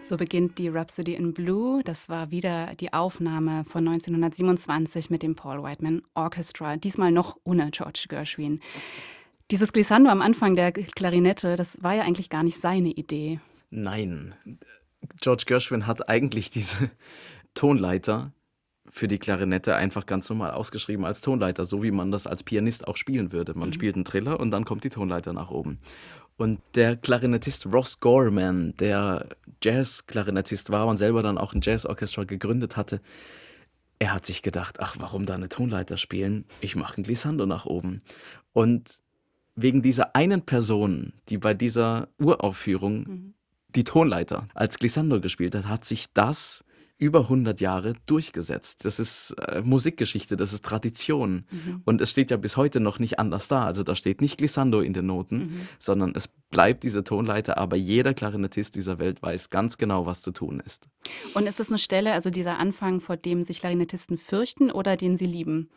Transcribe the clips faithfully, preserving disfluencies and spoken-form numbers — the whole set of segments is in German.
So beginnt die Rhapsody in Blue. Das war wieder die Aufnahme von neunzehnhundertsiebenundzwanzig mit dem Paul Whiteman Orchestra, diesmal noch ohne George Gershwin. Dieses Glissando am Anfang der Klarinette, das war ja eigentlich gar nicht seine Idee. Nein, George Gershwin hat eigentlich diese Tonleiter für die Klarinette einfach ganz normal ausgeschrieben als Tonleiter, so wie man das als Pianist auch spielen würde. Man mhm. spielt einen Triller und dann kommt die Tonleiter nach oben. Und der Klarinettist Ross Gorman, der Jazz-Klarinettist war und selber dann auch ein Jazz-Orchestra gegründet hatte, er hat sich gedacht, ach, warum da eine Tonleiter spielen? Ich mache ein Glissando nach oben. Und wegen dieser einen Person, die bei dieser Uraufführung mhm. die Tonleiter als Glissando gespielt hat, hat sich das über hundert Jahre durchgesetzt. Das ist äh, Musikgeschichte, das ist Tradition. Mhm. Und es steht ja bis heute noch nicht anders da. Also da steht nicht Glissando in den Noten, mhm. sondern es bleibt diese Tonleiter. Aber jeder Klarinettist dieser Welt weiß ganz genau, was zu tun ist. Und ist es eine Stelle, also dieser Anfang, vor dem sich Klarinettisten fürchten oder den sie lieben?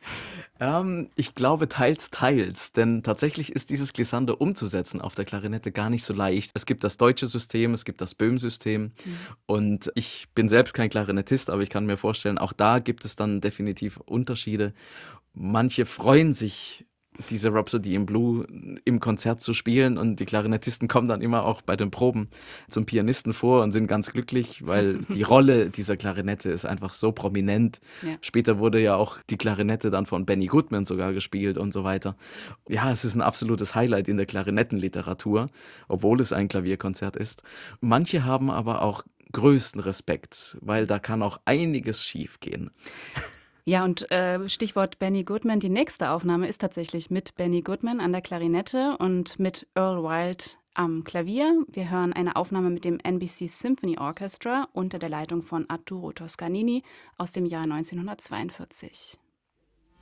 ähm, ich glaube teils, teils. Denn tatsächlich ist dieses Glissando umzusetzen auf der Klarinette gar nicht so leicht. Es gibt das deutsche System, es gibt das Böhm-System. Mhm. Und ich bin selbst kein Klarinettist, aber ich kann mir vorstellen, auch da gibt es dann definitiv Unterschiede. Manche freuen sich, diese Rhapsody in Blue im Konzert zu spielen, und die Klarinettisten kommen dann immer auch bei den Proben zum Pianisten vor und sind ganz glücklich, weil die Rolle dieser Klarinette ist einfach so prominent. Ja. Später wurde ja auch die Klarinette dann von Benny Goodman sogar gespielt und so weiter. Ja, es ist ein absolutes Highlight in der Klarinettenliteratur, obwohl es ein Klavierkonzert ist. Manche haben aber auch größten Respekt, weil da kann auch einiges schief gehen. Ja, und äh, Stichwort Benny Goodman, die nächste Aufnahme ist tatsächlich mit Benny Goodman an der Klarinette und mit Earl Wild am Klavier. Wir hören eine Aufnahme mit dem N B C Symphony Orchestra unter der Leitung von Arturo Toscanini aus dem Jahr neunzehnhundertzweiundvierzig.